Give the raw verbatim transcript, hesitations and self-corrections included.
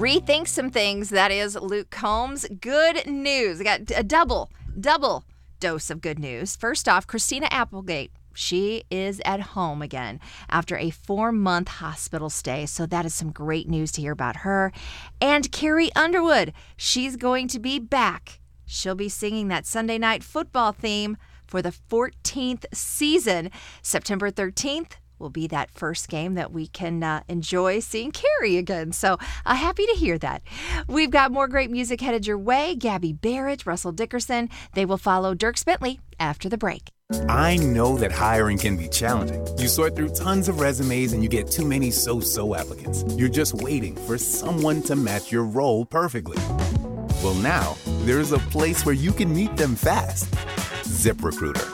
rethink some things. That is Luke Combs. Good news. I got a double, double dose of good news. First off, Christina Applegate. She is at home again after a four-month hospital stay, so that is some great news to hear about her. And Carrie Underwood, she's going to be back. She'll be singing that Sunday Night Football theme for the fourteenth season. September thirteenth will be that first game that we can uh, enjoy seeing Carrie again. So uh, happy to hear that. We've got more great music headed your way. Gabby Barrett, Russell Dickerson. They will follow Dierks Bentley after the break. I know that hiring can be challenging. You sort through tons of resumes and you get too many so-so applicants. You're just waiting for someone to match your role perfectly. Well, now there's a place where you can meet them fast. ZipRecruiter.